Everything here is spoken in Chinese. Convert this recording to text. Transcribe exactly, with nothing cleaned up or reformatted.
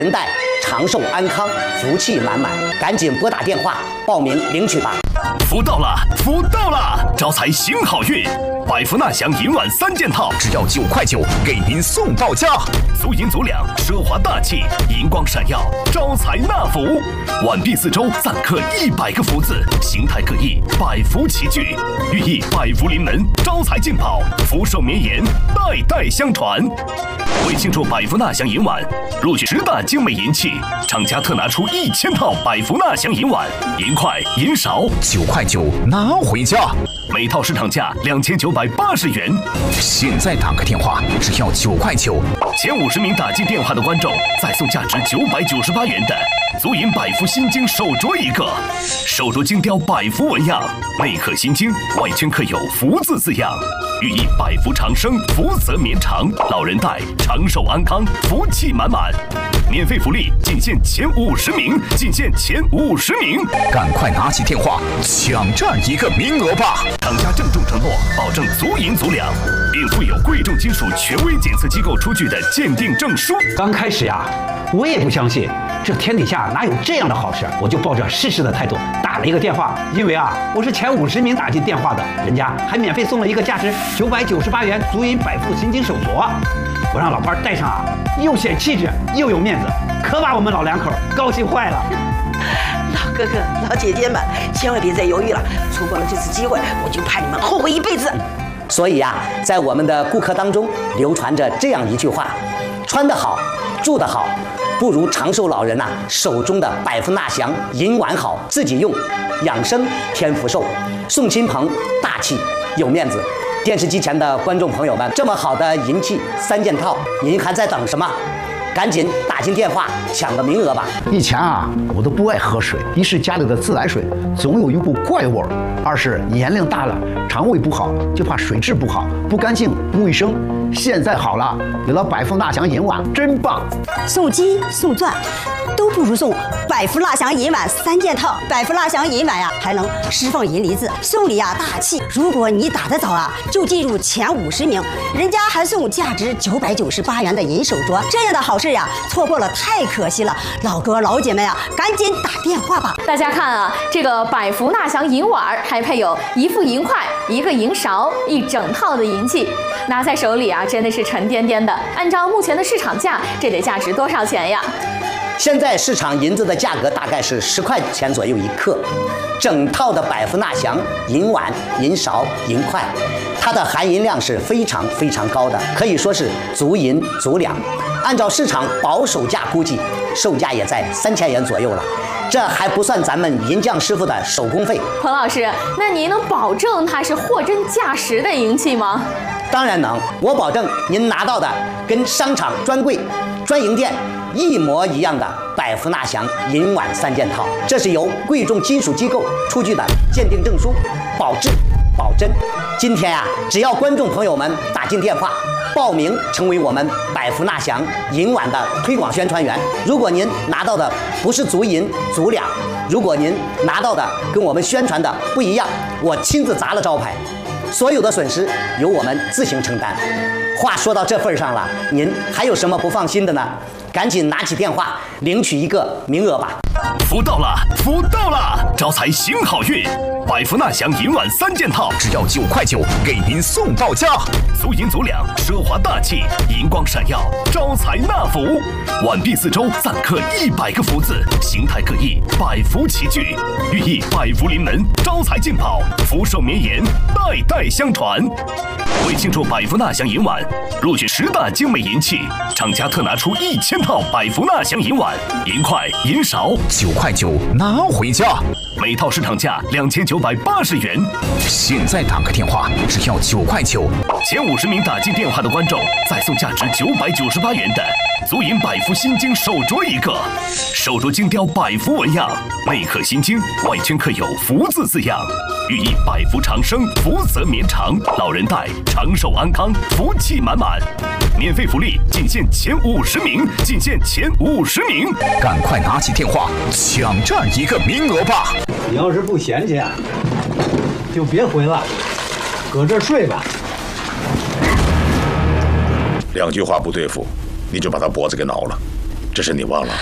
人代长寿安康，福气满满，赶紧拨打电话报名领取吧！ 福到了，福到了！招财行好运，百福纳祥银碗三件套，只要九块九，给您送到家。足银足两，奢华大气，银光闪耀，招财纳福。碗壁四周錾刻一百个福字，形态各异，百福齐聚，寓意百福临门，招财进宝，福寿绵延，代代相传。为庆祝百福纳祥银碗入选十大精美银器，厂家特拿出一千套百福纳祥银碗、银筷、银勺，九块九拿回家，每套市场价两千九百八十元。现在打个电话，只要九块九，前五十名打进电话的观众再送价值九百九十八元的足银百福心经手镯一个，手镯精雕百福纹样，内刻心经，外圈刻有福字字样，寓意百福长生，福泽绵长，老人戴长寿安康，福气满满。免费福利仅限前五十名，仅限前五十名，赶快拿起电话抢占一个名额吧！厂家郑重承诺，保证足银足两，并附有贵重金属权威检测机构出具的鉴定证书。 刚开始呀，我也不相信，这天底下哪有这样的好事，我就抱着试试的态度打了一个电话，因为啊，我是前五十名打进电话的，人家还免费送了一个价值九百九十八元足银百富心经手镯。我让老伴戴上啊，又显气质又有面子，可把我们老两口高兴坏了。 老哥哥、老姐姐们，千万别再犹豫了，错过了这次机会，我就怕你们后悔一辈子。 所以呀、啊，在我们的顾客当中流传着这样一句话：穿得好，住得好，不如长寿老人呐、啊、手中的百福纳祥银碗好，自己用，养生添福寿，送亲朋大气有面子。电视机前的观众朋友们，这么好的银器三件套，您还在等什么？赶紧打进电话抢个名额吧！ 以前啊，我都不爱喝水，一是家里的自来水总有一股怪味儿，二是年龄大了，肠胃不好，就怕水质不好、不干净、不卫生。现在好了，有了百福纳祥银碗，真棒！ 送金送钻，都不如送百福纳祥银碗三件套。百福纳祥银碗呀、啊，还能释放银离子，送礼啊大气。如果你打得早啊，就进入前五十名，人家还送价值九百九十八元的银手镯。这样的好事呀、啊，错过了太可惜了。老哥老姐们呀、啊，赶紧打电话吧！ 大家看啊，这个百福纳祥银碗还配有一副银筷、一个银勺，一整套的银器，拿在手里啊。真的是沉甸甸的，按照目前的市场价，这得价值多少钱呀？ 现在市场银子的价格大概是十块钱左右一克，整套的百福纳祥银碗、银勺、银筷，它的含银量是非常非常高的，可以说是足银足两。按照市场保守价估计，售价也在三千元左右了。这还不算咱们银匠师傅的手工费。 彭老师，那您能保证它是货真价实的银器吗？ 当然能，我保证您拿到的跟商场专柜、专营店一模一样的百福纳祥银碗三件套，这是由贵重金属机构出具的鉴定证书，保质保真。今天啊，只要观众朋友们打进电话报名成为我们百福纳祥银碗的推广宣传员，如果您拿到的不是足银足两，如果您拿到的跟我们宣传的不一样，我亲自砸了招牌，所有的损失由我们自行承担。话说到这份上了，您还有什么不放心的呢？赶紧拿起电话领取一个名额吧！ 福到了，福到了！招财行好运，百福纳祥银碗三件套，只要九块九，给您送到家。足银足两，奢华大气，银光闪耀，招财纳福。碗壁四周錾刻一百个福字，形态各异，百福齐聚，寓意百福临门，招财进宝，福寿绵延，代代相传。为庆祝百福纳祥银碗入选十大精美银器，厂家特拿出一千套百福纳祥银碗、银筷、银勺，九块九拿回家，每套市场价两千九百八十元。现在打个电话，只要九块九，前五十名打进电话的观众再送价值九百九十八元的足银百福心经手镯一个，手镯精雕百福纹样，内刻心经，外圈刻有福字字样，寓意百福长生，福泽绵长，老人戴长寿安康，福气满满。免费福利仅限前五十名，仅限前五十名，赶快拿起电话抢占一个名额吧！ 你要是不嫌弃，就别回了，搁这儿睡吧。 两句话不对付，你就把他脖子给挠了。 只是你忘了，